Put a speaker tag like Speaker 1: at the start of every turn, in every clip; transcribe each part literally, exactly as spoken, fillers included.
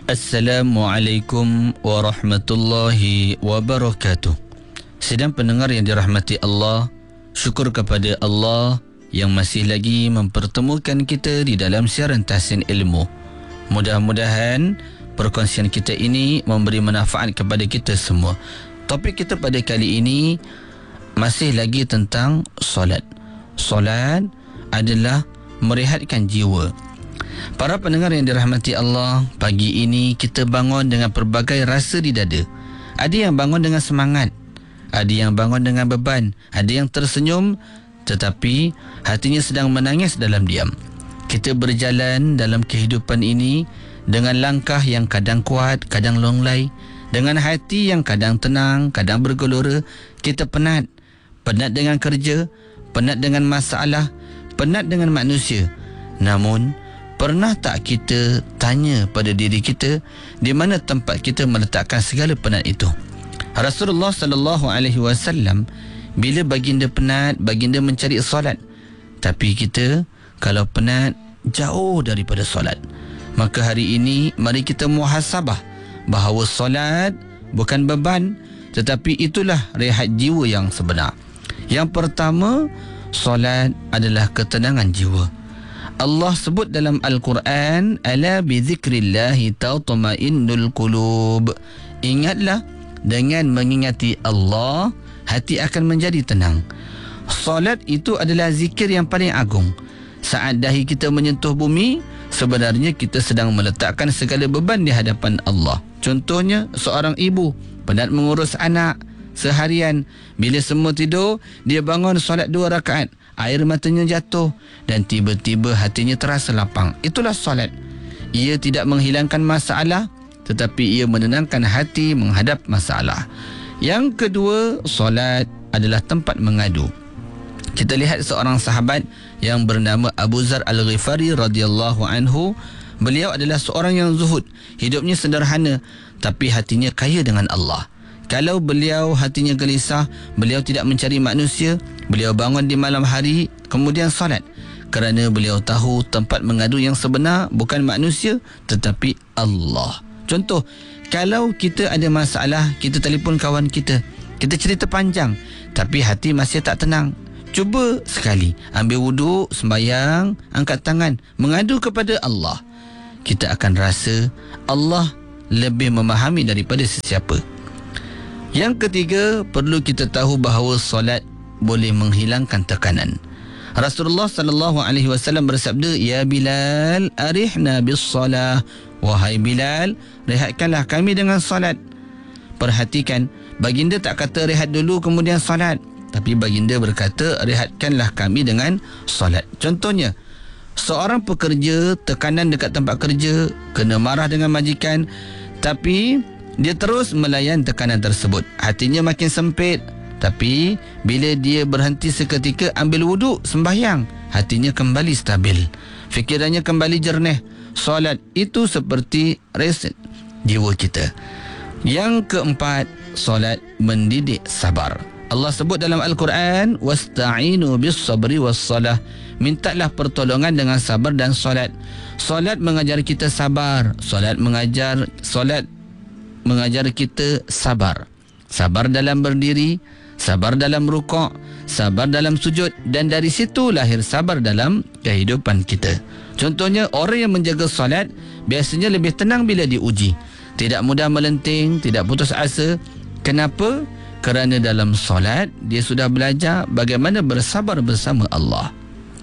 Speaker 1: Assalamualaikum warahmatullahi wabarakatuh. Sidang pendengar yang dirahmati Allah, syukur kepada Allah yang masih lagi mempertemukan kita di dalam siaran Tahsin Ilmu. Mudah-mudahan perkongsian kita ini memberi manfaat kepada kita semua. Topik kita pada kali ini masih lagi tentang solat. Solat adalah merehatkan jiwa. Para pendengar yang dirahmati Allah, pagi ini kita bangun dengan pelbagai rasa di dada. Ada yang bangun dengan semangat, ada yang bangun dengan beban, ada yang tersenyum tetapi hatinya sedang menangis dalam diam. Kita berjalan dalam kehidupan ini dengan langkah yang kadang kuat, kadang longlai, dengan hati yang kadang tenang, kadang bergelora. Kita penat, penat dengan kerja, penat dengan masalah, penat dengan manusia. Namun pernah tak kita tanya pada diri kita di mana tempat kita meletakkan segala penat itu? Rasulullah sallallahu alaihi wasallam bila baginda penat, baginda mencari solat. Tapi kita kalau penat jauh daripada solat. Maka hari ini mari kita muhasabah bahawa solat bukan beban, tetapi itulah rehat jiwa yang sebenar. Yang pertama, solat adalah ketenangan jiwa. Allah sebut dalam Al-Quran, ala bi zikrillahi tatma'innul qulub. Ingatlah, dengan mengingati Allah, hati akan menjadi tenang. Solat itu adalah zikir yang paling agung. Saat dahi kita menyentuh bumi, sebenarnya kita sedang meletakkan segala beban di hadapan Allah. Contohnya, seorang ibu penat mengurus anak seharian. Bila semua tidur, dia bangun solat dua rakaat. Air matanya jatuh dan tiba-tiba hatinya terasa lapang. Itulah solat. Ia tidak menghilangkan masalah, tetapi ia menenangkan hati menghadap masalah. Yang kedua, solat adalah tempat mengadu. Kita lihat seorang sahabat yang bernama Abu Zar Al-Ghifari radhiyallahu anhu. Beliau adalah seorang yang zuhud. Hidupnya sederhana, tapi hatinya kaya dengan Allah. Kalau beliau hatinya gelisah, beliau tidak mencari manusia. Beliau bangun di malam hari, kemudian solat. Kerana beliau tahu tempat mengadu yang sebenar bukan manusia, tetapi Allah. Contoh, kalau kita ada masalah, kita telefon kawan kita. Kita cerita panjang, tapi hati masih tak tenang. Cuba sekali, ambil wuduk, sembahyang, angkat tangan, mengadu kepada Allah. Kita akan rasa Allah lebih memahami daripada sesiapa. Yang ketiga, perlu kita tahu bahawa solat boleh menghilangkan tekanan. Rasulullah sallallahu alaihi wasallam bersabda, "Ya Bilal, arihna bis-salah." Wahai Bilal, rehatkanlah kami dengan solat. Perhatikan, baginda tak kata rehat dulu kemudian solat, tapi baginda berkata, rehatkanlah kami dengan solat. Contohnya, seorang pekerja tekanan dekat tempat kerja, kena marah dengan majikan, tapi dia terus melayan tekanan tersebut. Hatinya makin sempit. Tapi bila dia berhenti seketika, ambil wuduk, sembahyang, hatinya kembali stabil, fikirannya kembali jernih. Solat itu seperti reset jiwa kita. Yang keempat, solat mendidik sabar. Allah sebut dalam Al-Quran, wasta'inu bis sabri was salah. Mintalah pertolongan dengan sabar dan solat. Solat mengajar kita sabar. Solat mengajar solat mengajar kita sabar. Sabar dalam berdiri, sabar dalam rukuk, sabar dalam sujud, dan dari situ lahir sabar dalam kehidupan kita. Contohnya, orang yang menjaga solat biasanya lebih tenang bila diuji. Tidak mudah melenting, tidak putus asa. Kenapa? Kerana dalam solat dia sudah belajar bagaimana bersabar bersama Allah.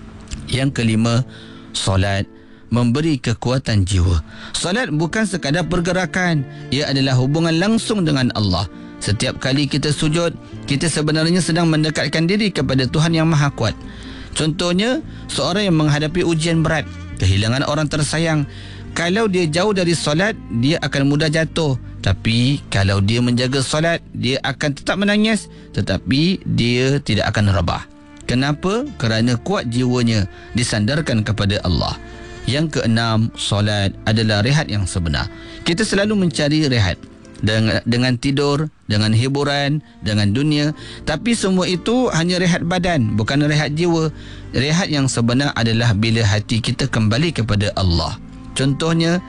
Speaker 1: Yang kelima, solat memberi kekuatan jiwa. Solat bukan sekadar pergerakan, ia adalah hubungan langsung dengan Allah. Setiap kali kita sujud, kita sebenarnya sedang mendekatkan diri kepada Tuhan yang Maha Kuat. Contohnya, seorang yang menghadapi ujian berat, kehilangan orang tersayang. Kalau dia jauh dari solat, dia akan mudah jatuh. Tapi kalau dia menjaga solat, dia akan tetap menangis, tetapi dia tidak akan rebah. Kenapa? Kerana kuat jiwanya disandarkan kepada Allah. Yang keenam, solat adalah rehat yang sebenar. Kita selalu mencari rehat dengan, dengan tidur, dengan hiburan, dengan dunia. Tapi semua itu hanya rehat badan, bukan rehat jiwa. Rehat yang sebenar adalah bila hati kita kembali kepada Allah. Contohnya,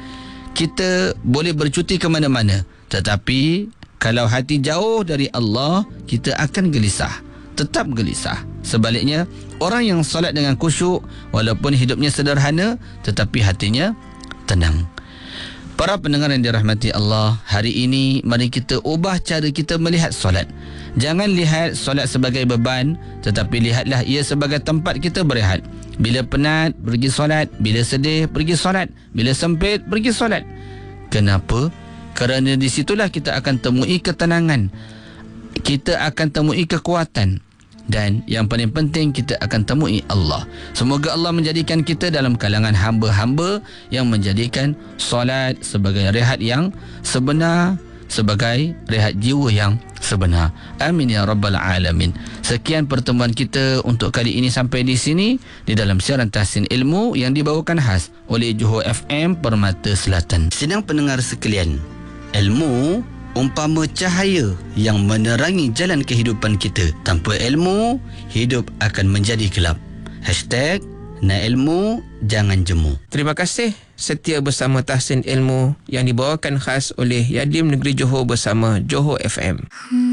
Speaker 1: kita boleh bercuti ke mana-mana, tetapi kalau hati jauh dari Allah, kita akan gelisah, tetap gelisah. Sebaliknya, orang yang solat dengan khusyuk, walaupun hidupnya sederhana, tetapi hatinya tenang. Para pendengar yang dirahmati Allah, hari ini mari kita ubah cara kita melihat solat. Jangan lihat solat sebagai beban, tetapi lihatlah ia sebagai tempat kita berehat. Bila penat, pergi solat. Bila sedih, pergi solat. Bila sempit, pergi solat. Kenapa? Kerana di situlah kita akan temui ketenangan. Kita akan temui kekuatan. Dan yang paling penting, kita akan temui Allah. Semoga Allah menjadikan kita dalam kalangan hamba-hamba yang menjadikan solat sebagai rehat yang sebenar, sebagai rehat jiwa yang sebenar. Amin ya rabbal alamin. Sekian pertemuan kita untuk kali ini sampai di sini di dalam siaran Tahsin Ilmu yang dibawakan khas oleh Johor F M Permata Selatan. Sedang pendengar sekalian, ilmu umpama cahaya yang menerangi jalan kehidupan kita. Tanpa ilmu, hidup akan menjadi gelap. Hashtag nak ilmu, jangan jemu.
Speaker 2: Terima kasih setia bersama Tahsin Ilmu yang dibawakan khas oleh Yadim Negeri Johor bersama Johor F M.